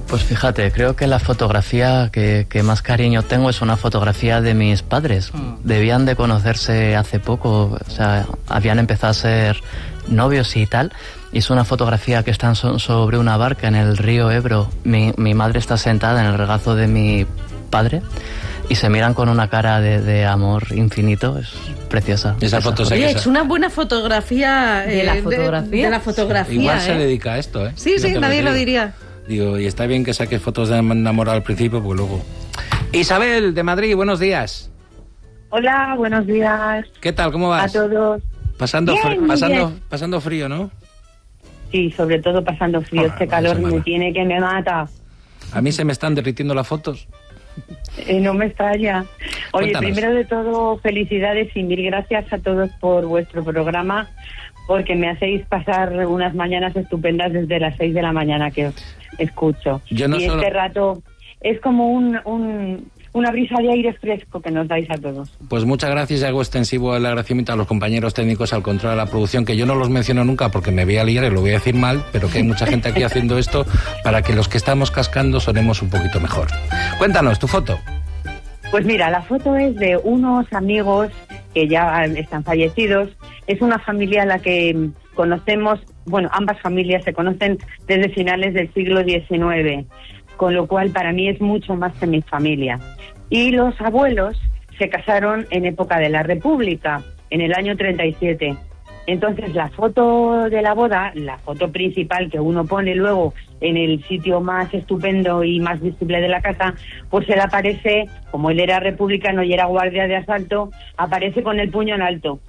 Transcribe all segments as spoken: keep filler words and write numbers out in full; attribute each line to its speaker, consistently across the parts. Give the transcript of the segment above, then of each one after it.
Speaker 1: Pues fíjate, creo que la fotografía que, que más cariño tengo es una fotografía de mis padres. Mm. Debían de conocerse hace poco, o sea, habían empezado a ser novios y tal. Y es una fotografía que están so- sobre una barca en el río Ebro. Mi, mi madre está sentada en el regazo de mi padre y se miran con una cara de, de amor infinito. Es preciosa.
Speaker 2: Esa foto
Speaker 3: Oye, es esa. Una buena fotografía
Speaker 4: de la fotografía.
Speaker 3: De, de la fotografía.
Speaker 2: Sí, igual
Speaker 3: ¿eh?
Speaker 2: se dedica a esto, ¿eh?
Speaker 3: Sí, sí,
Speaker 2: Fíjate,
Speaker 3: nadie
Speaker 2: lo,
Speaker 3: lo diría.
Speaker 2: Digo, y está bien que saques fotos de enamorado al principio, porque luego... Isabel, de Madrid, buenos días.
Speaker 5: Hola, buenos días.
Speaker 2: ¿Qué tal? ¿Cómo vas?
Speaker 5: A todos.
Speaker 2: Pasando,
Speaker 5: bien,
Speaker 2: fr- pasando,
Speaker 5: bien.
Speaker 2: pasando frío, ¿no?
Speaker 5: Sí, sobre todo pasando frío.
Speaker 2: Ah,
Speaker 5: este calor me tiene que me mata.
Speaker 2: A mí se me están derritiendo las fotos.
Speaker 5: Eh, no me extraña. Oye,
Speaker 2: Cuéntanos.
Speaker 5: primero de todo, felicidades y mil gracias a todos por vuestro programa, porque me hacéis pasar unas mañanas estupendas desde las seis de la mañana que os escucho.
Speaker 2: Yo no
Speaker 5: y
Speaker 2: solo...
Speaker 5: este rato es como un, un, una brisa de aire fresco que nos dais a todos.
Speaker 2: Pues muchas gracias y hago extensivo el agradecimiento a los compañeros técnicos, al control de la producción, que yo no los menciono nunca porque me voy a liar y lo voy a decir mal, pero que hay mucha gente aquí haciendo esto para que los que estamos cascando sonemos un poquito mejor. Cuéntanos, tu foto.
Speaker 5: Pues mira, la foto es de unos amigos que ya están fallecidos. Es una familia a la que conocemos, bueno, ambas familias se conocen desde finales del siglo diecinueve, con lo cual para mí es mucho más que mi familia. Y los abuelos se casaron en época de la República, en el año treinta y siete. Entonces la foto de la boda, la foto principal que uno pone luego en el sitio más estupendo y más visible de la casa, pues él aparece, como él era republicano y era guardia de asalto, aparece con el puño en alto.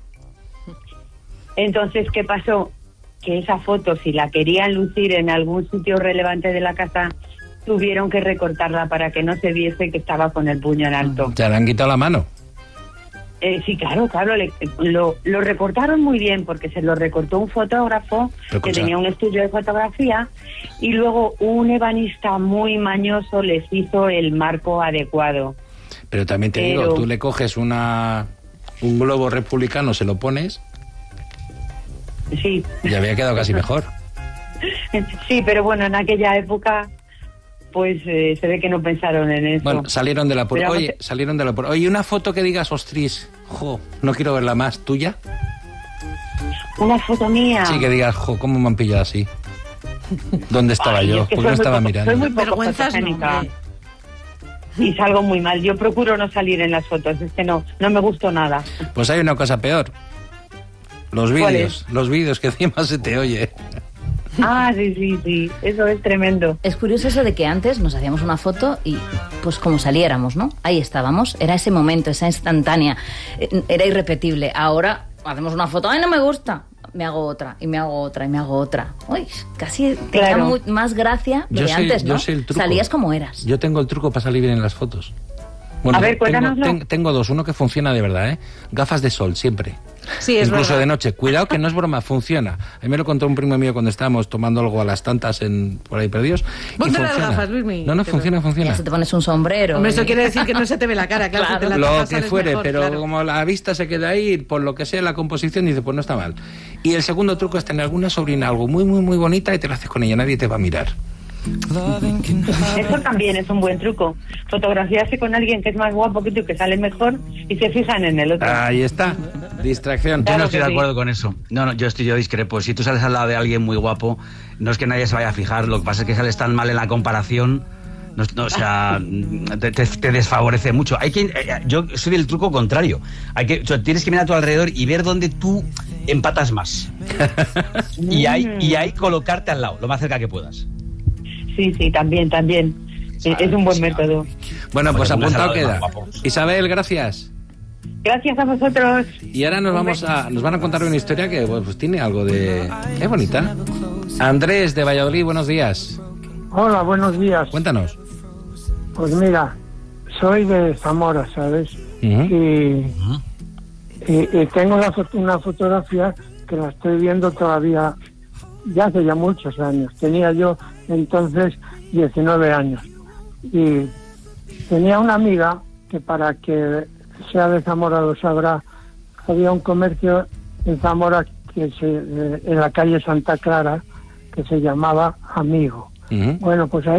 Speaker 5: Entonces, ¿qué pasó? Que esa foto, si la querían lucir en algún sitio relevante de la casa, tuvieron que recortarla para que no se viese que estaba con el puño en alto.
Speaker 2: ¿Te le han quitado la mano?
Speaker 5: Eh, sí, claro, claro, le, lo, lo recortaron muy bien porque se lo recortó un fotógrafo que tenía un estudio de fotografía y luego un ebanista muy mañoso les hizo el marco adecuado.
Speaker 2: Pero también te
Speaker 5: Pero...
Speaker 2: digo, tú le coges una un globo republicano, se lo pones...
Speaker 5: Sí.
Speaker 2: Y había quedado casi mejor.
Speaker 5: Sí, pero bueno, en aquella época... pues eh, se ve que no pensaron en eso.
Speaker 2: Bueno, salieron de la pura...
Speaker 5: Pero,
Speaker 2: Oye, salieron de la pura... Oye, una foto que digas, ostris, jo, no quiero verla más, ¿tuya?
Speaker 5: ¿Una foto mía?
Speaker 2: Sí, que digas, jo, ¿cómo me han pillado así? ¿Dónde estaba
Speaker 5: Ay,
Speaker 2: yo?
Speaker 5: es que
Speaker 2: ¿Por qué no estaba
Speaker 5: poco,
Speaker 2: mirando?
Speaker 5: Soy muy poco
Speaker 3: Vergüenzas
Speaker 5: fotogénica.
Speaker 3: No,
Speaker 5: y salgo muy mal. Yo procuro no salir en las fotos, es que no, no me gustó nada.
Speaker 2: Pues hay una cosa peor. Los vídeos, los vídeos que encima se te oye.
Speaker 5: Ah, sí, sí, sí, eso es tremendo.
Speaker 4: Es curioso eso de que antes nos hacíamos una foto y pues como saliéramos, ¿no? Ahí estábamos, era ese momento, esa instantánea, era irrepetible. Ahora hacemos una foto, ¡ay, no me gusta! Me hago otra, y me hago otra, y me hago otra. Uy, casi tenía
Speaker 5: Claro.
Speaker 4: muy, más gracia lo
Speaker 2: Yo
Speaker 4: de
Speaker 2: sé-
Speaker 4: antes, ¿no?
Speaker 2: yo sé el truco.
Speaker 4: Salías como eras.
Speaker 2: Yo tengo el truco para salir bien en las fotos. Bueno,
Speaker 5: A ver,
Speaker 2: tengo,
Speaker 5: cuéntanoslo.
Speaker 2: ten- tengo dos, uno que funciona de verdad, ¿eh? Gafas de sol, siempre.
Speaker 3: Sí, es
Speaker 2: Incluso
Speaker 3: verdad.
Speaker 2: de noche. Cuidado que no es broma, funciona. A mí me lo contó un primo mío cuando estábamos tomando algo a las tantas en por ahí perdidos. y
Speaker 3: Ponte las
Speaker 2: funciona.
Speaker 3: gafas, Luismi.
Speaker 2: No, no,
Speaker 3: Que
Speaker 2: funciona,
Speaker 3: no.
Speaker 2: funciona.
Speaker 4: Ya se te pones un sombrero.
Speaker 3: Hombre, eso
Speaker 4: y-
Speaker 3: quiere decir que no se te ve la cara, claro.
Speaker 4: Claro.
Speaker 3: Si te la
Speaker 2: Lo
Speaker 3: tapas,
Speaker 2: que
Speaker 3: sales
Speaker 2: fuere,
Speaker 3: mejor,
Speaker 2: pero
Speaker 3: claro.
Speaker 2: como la vista se queda ahí, por lo que sea la composición, dice, pues no está mal. Y el segundo truco es tener alguna sobrina, algo muy, muy, muy bonita y te lo haces con ella, nadie te va a mirar.
Speaker 5: Eso también es un buen truco. Fotografiarse con alguien que es más guapo que tú, que sale mejor, y se fijan en el otro.
Speaker 2: Ahí está, distracción.
Speaker 6: Yo
Speaker 5: Claro
Speaker 6: no estoy
Speaker 5: que
Speaker 6: de
Speaker 5: sí.
Speaker 6: acuerdo con eso. No, no, yo estoy yo discrepo. Si tú sales al lado de alguien muy guapo, no es que nadie se vaya a fijar. Lo que pasa es que sales tan mal en la comparación. No, no, o sea, te, te- te desfavorece mucho. Hay que, eh, yo soy del truco contrario. Hay que, o sea, tienes que mirar a tu alrededor y ver dónde tú empatas más. y, ahí, y ahí colocarte al lado, lo más cerca que puedas.
Speaker 5: Sí, sí, también, también. Sí, es un buen
Speaker 6: sí,
Speaker 5: método.
Speaker 2: Bueno, pues
Speaker 6: Porque
Speaker 2: apuntado
Speaker 6: pongas al lado
Speaker 2: queda.
Speaker 6: del más guapo.
Speaker 2: Isabel, gracias.
Speaker 5: Gracias a vosotros.
Speaker 2: Y ahora nos vamos a, nos van a contar una historia que pues, pues tiene algo de... Es bonita. Andrés, de Valladolid, buenos días.
Speaker 7: Hola, buenos días.
Speaker 2: Cuéntanos.
Speaker 7: Pues mira, soy de Zamora, ¿sabes?
Speaker 2: Ujú.
Speaker 7: Y, y, y tengo una, fo- una fotografía que la estoy viendo todavía, ya hace ya muchos años. Tenía yo entonces diecinueve años. Y tenía una amiga que, para que sea de Zamora lo sabrá, había un comercio en Zamora que se, en la calle Santa Clara que se llamaba Amigo.
Speaker 2: Ujú.
Speaker 7: Bueno, pues ahí